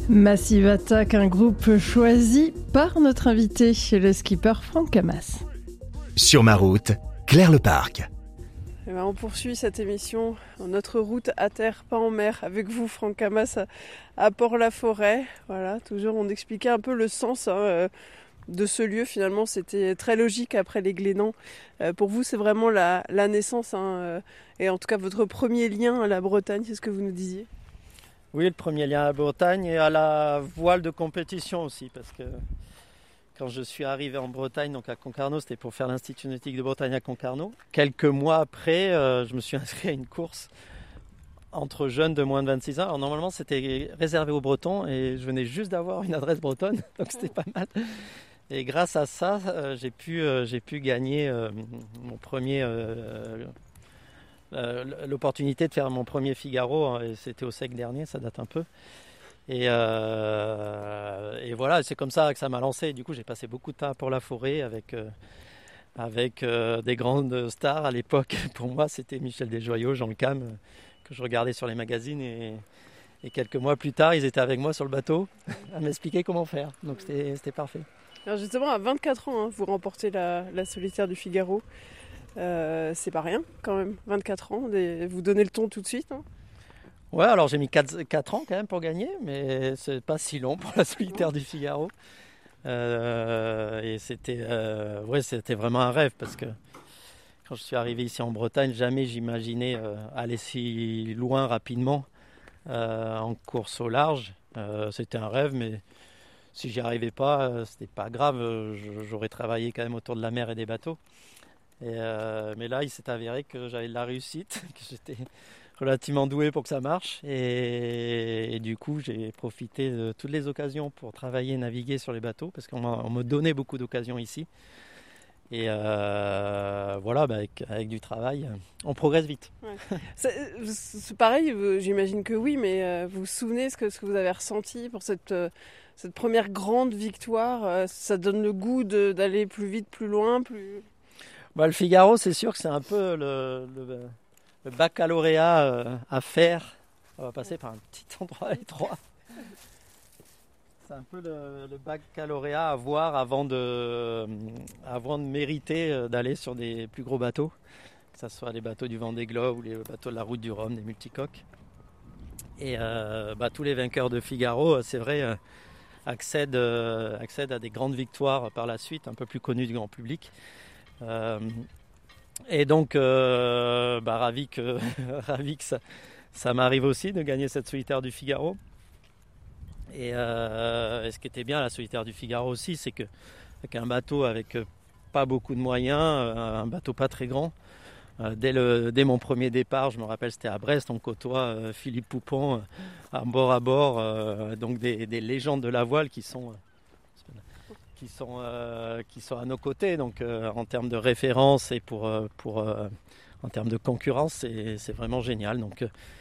Massive Attack, un groupe choisi par notre invité, le skipper Franck Camas. Sur ma route, Claire Leparc. On poursuit cette émission, notre route à terre, pas en mer, avec vous Franck Camas à Port-la-Forêt. Voilà, toujours on expliquait un peu le sens de ce lieu. Finalement, c'était très logique après les Glénans. Pour vous, c'est vraiment la naissance, et en tout cas votre premier lien à la Bretagne, c'est ce que vous nous disiez. Oui, le premier lien à la Bretagne et à la voile de compétition aussi, parce que quand je suis arrivé en Bretagne, donc à Concarneau, c'était pour faire l'Institut nautique de Bretagne à Concarneau. Quelques mois après, je me suis inscrit à une course entre jeunes de moins de 26 ans. Alors normalement, c'était réservé aux Bretons et je venais juste d'avoir une adresse bretonne, donc c'était pas mal. Et grâce à ça, j'ai pu gagner mon premier... l'opportunité de faire mon premier Figaro, et c'était au sec dernier, ça date un peu. Et voilà, c'est comme ça que ça m'a lancé. Du coup, j'ai passé beaucoup de temps à Port-la-Forêt avec des grandes stars à l'époque. Pour moi, c'était Michel Desjoyaux, Jean Le Cam, que je regardais sur les magazines. Et quelques mois plus tard, ils étaient avec moi sur le bateau à m'expliquer comment faire. Donc c'était parfait. Alors justement, à 24 ans, vous remportez la solitaire du Figaro. C'est pas rien quand même, 24 ans, vous donnez le ton tout de suite. Ouais, alors j'ai mis 4 ans quand même pour gagner, mais c'est pas si long pour la solitaire du Figaro. Et c'était vraiment un rêve, parce que quand je suis arrivé ici en Bretagne, jamais j'imaginais aller si loin rapidement en course au large. C'était un rêve, mais si j'y arrivais pas, c'était pas grave, j'aurais travaillé quand même autour de la mer et des bateaux. Mais là, il s'est avéré que j'avais de la réussite, que j'étais relativement doué pour que ça marche. Et du coup, j'ai profité de toutes les occasions pour travailler et naviguer sur les bateaux, parce qu'on me donnait beaucoup d'occasions ici. Et voilà, avec du travail, on progresse vite. Ouais. C'est pareil, j'imagine que oui, mais vous vous souvenez ce que vous avez ressenti pour cette première grande victoire? Ça donne le goût d'aller plus vite, plus loin, plus... Le Figaro, c'est sûr que c'est un peu le baccalauréat à faire. On va passer par un petit endroit étroit. C'est un peu le baccalauréat à voir avant de mériter d'aller sur des plus gros bateaux, que ce soit les bateaux du Vendée Globe ou les bateaux de la Route du Rhum, des multicoques. Et tous les vainqueurs de Figaro, c'est vrai, accèdent à des grandes victoires par la suite, un peu plus connues du grand public. Et donc ravi que ça m'arrive aussi de gagner cette solitaire du Figaro. Et ce qui était bien à la solitaire du Figaro aussi, c'est que avec un bateau avec pas beaucoup de moyens, un bateau pas très grand, dès mon premier départ, je me rappelle, c'était à Brest, on côtoie Philippe Poupon à bord, donc des légendes de la voile qui sont à nos côtés, donc en termes de référence et en termes de concurrence, c'est vraiment génial. Donc